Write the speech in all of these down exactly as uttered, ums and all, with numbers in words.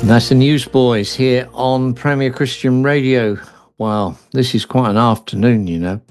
That's the Newsboys here on Premier Christian Radio. Wow, this is quite an afternoon, you know.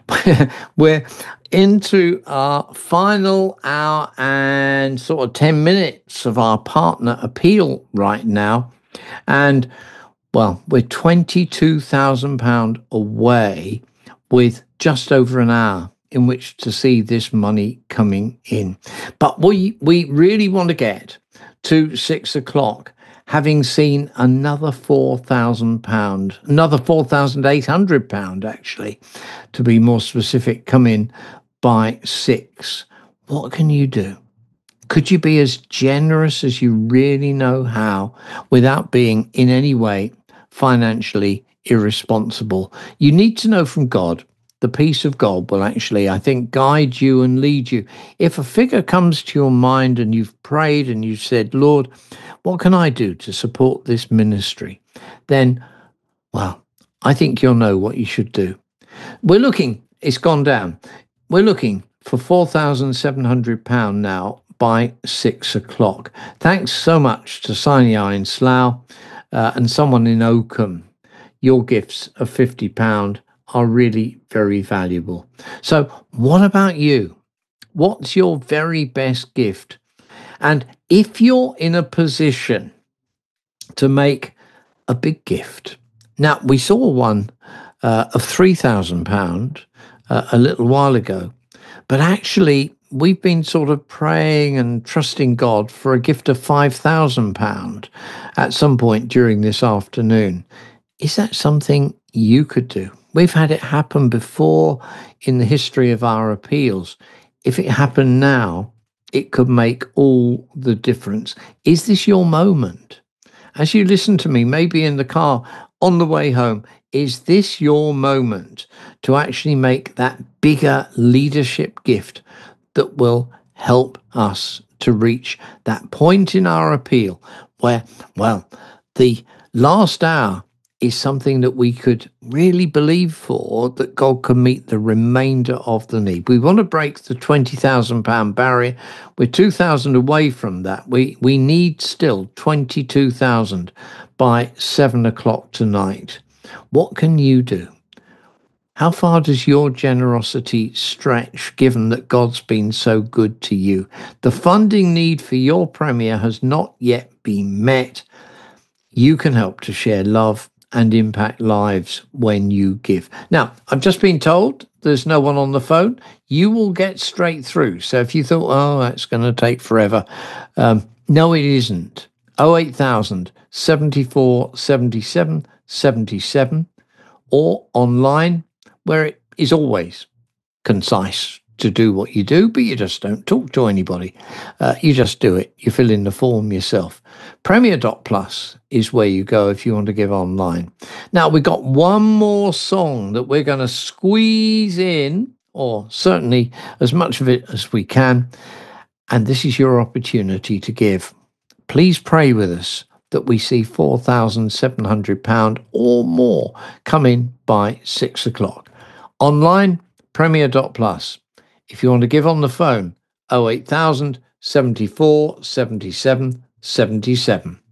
We're into our final hour and sort of ten minutes of our partner appeal right now. And, well, we're twenty-two thousand pounds away with just over an hour in which to see this money coming in. But we, we really want to get to six o'clock, having seen another four thousand pounds, another four thousand eight hundred pounds actually, to be more specific, come in by six. What can you do? Could you be as generous as you really know how without being in any way financially irresponsible? You need to know from God. The peace of God will actually, I think, guide you and lead you. If a figure comes to your mind and you've prayed and you've said, Lord, what can I do to support this ministry? Then, well, I think you'll know what you should do. We're looking, it's gone down. We're looking for four thousand seven hundred pounds now by six o'clock. Thanks so much to Sinai in Slough uh, and someone in Oakham. Your gifts of fifty pounds are really very valuable. So what about you? What's your very best gift? And if you're in a position to make a big gift, now we saw one uh, of three thousand pounds uh, a little while ago, but actually we've been sort of praying and trusting God for a gift of five thousand pounds at some point during this afternoon. Is that something you could do? We've had it happen before in the history of our appeals. If it happened now, it could make all the difference. Is this your moment? As you listen to me, maybe in the car on the way home, is this your moment to actually make that bigger leadership gift that will help us to reach that point in our appeal where, well, the last hour is something that we could really believe for, that God can meet the remainder of the need. We want to break the twenty thousand pounds barrier. We're two thousand away from that. We we need still twenty-two thousand by seven o'clock tonight. What can you do? How far does your generosity stretch, given that God's been so good to you? The funding need for your Premier has not yet been met. You can help to share love and impact lives when you give. Now, I've just been told there's no one on the phone. You will get straight through. So if you thought, oh, that's going to take forever. Um, no, it isn't. oh eight thousand, seventy-four, seventy-seven, seventy-seven, or online, where it is always concise to do what you do, but you just don't talk to anybody. Uh, you just do it. You fill in the form yourself. Premier dot plus is where you go if you want to give online. Now, we've got one more song that we're going to squeeze in, or certainly as much of it as we can. And this is your opportunity to give. Please pray with us that we see four thousand seven hundred pounds or more come in by six o'clock. Online, Premier dot plus. If you want to give on the phone, oh eight thousand, seventy-four, seventy-seven, seventy-seven.